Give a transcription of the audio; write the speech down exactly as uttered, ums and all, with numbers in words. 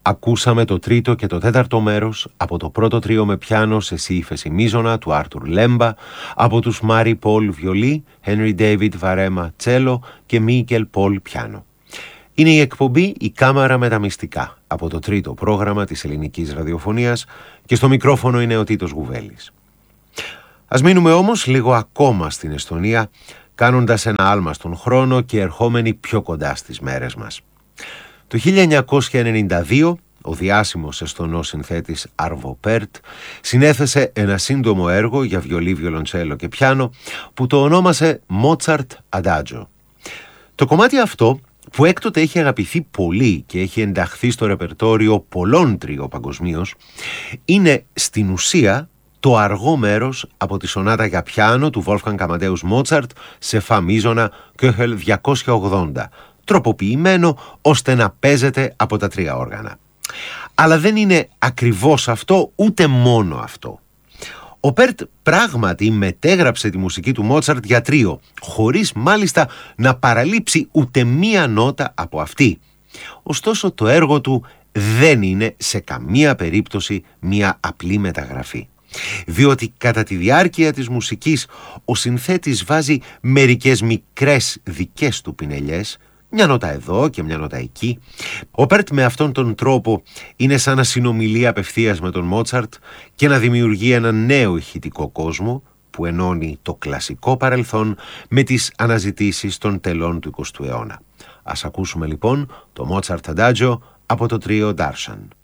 Ακούσαμε το τρίτο και το τέταρτο μέρος από το πρώτο τρίο με πιάνο σε σι ύφεση μίζωνα του Άρτουρ Λέμπα, από τους Μάρι Πολ βιολί, Henry David Βαρέμα τσέλο και Μίκελ Πολ πιάνο. Είναι η εκπομπή «Η Κάμαρα με τα Μυστικά» από το τρίτο πρόγραμμα της ελληνικής ραδιοφωνίας και στο μικρόφωνο είναι ο Τίτος Γουβέλης. Ας μείνουμε όμως λίγο ακόμα στην Εστονία, κάνοντας ένα άλμα στον χρόνο και ερχόμενοι πιο κοντά στις μέρες μας. Το χίλια εννιακόσια ενενήντα δύο, ο διάσημος εστονός συνθέτης Άρβο Πέρτ συνέθεσε ένα σύντομο έργο για βιολί, βιολοντσέλο και πιάνο που το ονόμασε Mozart Adagio. Το κομμάτι αυτό, που έκτοτε έχει αγαπηθεί πολύ και έχει ενταχθεί στο ρεπερτόριο πολλών τρίο παγκοσμίως, είναι στην ουσία το αργό μέρος από τη σονάτα για πιάνο του Wolfgang Amadeus Mozart σε φα μίζωνα Köchel διακόσια ογδόντα, τροποποιημένο ώστε να παίζεται από τα τρία όργανα. Αλλά δεν είναι ακριβώς αυτό, ούτε μόνο αυτό. Ο Πέρτ πράγματι μετέγραψε τη μουσική του Μότσαρτ για τρίο, χωρίς μάλιστα να παραλείψει ούτε μία νότα από αυτή. Ωστόσο το έργο του δεν είναι σε καμία περίπτωση μία απλή μεταγραφή. Διότι κατά τη διάρκεια της μουσικής ο συνθέτης βάζει μερικές μικρές δικές του πινελιές, μια νότα εδώ και μια νότα εκεί. Ο Πέρτ με αυτόν τον τρόπο είναι σαν να συνομιλεί απευθείας με τον Μότσαρτ και να δημιουργεί ένα νέο ηχητικό κόσμο που ενώνει το κλασικό παρελθόν με τις αναζητήσεις των τελών του εικοστού αιώνα. Ας ακούσουμε λοιπόν το Mozart Adagio από το τρίο Darshan.